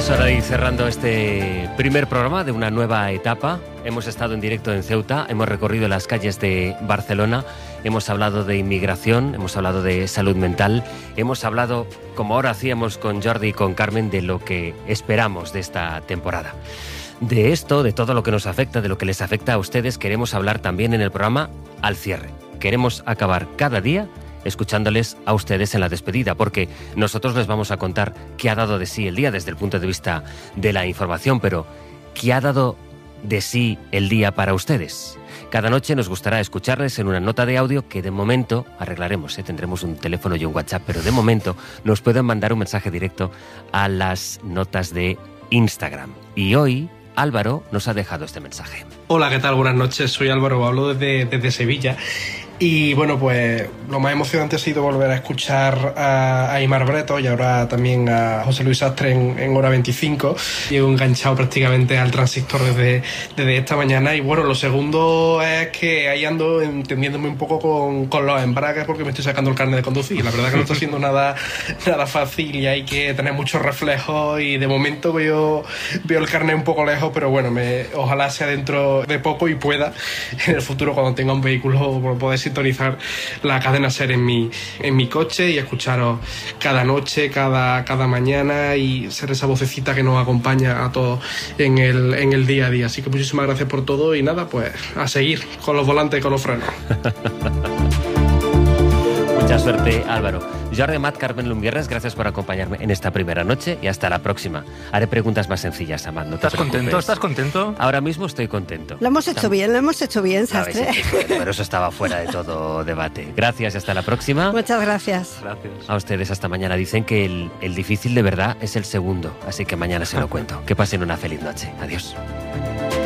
Es hora de ir cerrando este primer programa de una nueva etapa. Hemos estado en directo en Ceuta, hemos recorrido las calles de Barcelona, hemos hablado de inmigración, hemos hablado de salud mental, hemos hablado, como ahora hacíamos con Jordi y con Carmen, de lo que esperamos de esta temporada. De esto, de todo lo que nos afecta, de lo que les afecta a ustedes, queremos hablar también en el programa al cierre. Queremos acabar cada día escuchándoles a ustedes en la despedida, porque nosotros les vamos a contar qué ha dado de sí el día desde el punto de vista de la información, pero ¿qué ha dado de sí el día para ustedes? Cada noche nos gustará escucharles en una nota de audio que de momento arreglaremos, tendremos un teléfono y un WhatsApp, pero de momento nos pueden mandar un mensaje directo a las notas de Instagram. Y hoy Álvaro nos ha dejado este mensaje. Hola, ¿qué tal? Buenas noches, soy Álvaro, hablo desde Sevilla. Y bueno, pues lo más emocionante ha sido volver a escuchar a Aimar Breto y ahora también a José Luis Sastre en Hora 25. Llevo enganchado prácticamente al Transistor desde esta mañana. Y bueno, lo segundo es que ahí ando entendiéndome un poco con los embragues porque me estoy sacando el carnet de conducir. La verdad que no está siendo nada fácil y hay que tener muchos reflejos y de momento veo el carnet un poco lejos, pero bueno, ojalá sea dentro de poco y pueda en el futuro, cuando tenga un vehículo, poder sintonizar la cadena SER en mi coche y escucharos cada noche, cada mañana y ser esa vocecita que nos acompaña a todos en el día a día. Así que muchísimas gracias por todo y nada, pues a seguir con los volantes y con los frenos. Mucha suerte, Álvaro. Jordi Amat, Carmen Lumbierres, gracias por acompañarme en esta primera noche y hasta la próxima. Haré preguntas más sencillas, Amat, no te preocupes. ¿Estás contento? Ahora mismo estoy contento. Lo hemos hecho bien, Sastre. Pero eso estaba fuera de todo debate. Gracias y hasta la próxima. Muchas gracias. A ustedes hasta mañana. Dicen que el difícil de verdad es el segundo, así que mañana se lo cuento. Que pasen una feliz noche. Adiós.